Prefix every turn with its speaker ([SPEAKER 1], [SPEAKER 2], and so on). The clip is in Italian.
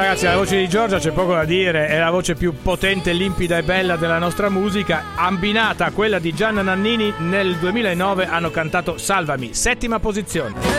[SPEAKER 1] ragazzi, la voce di Giorgia c'è poco da dire, è la voce più potente, limpida e bella della nostra musica. Abbinata a quella di Gianna Nannini, nel 2009 hanno cantato Salvami, 7ª posizione.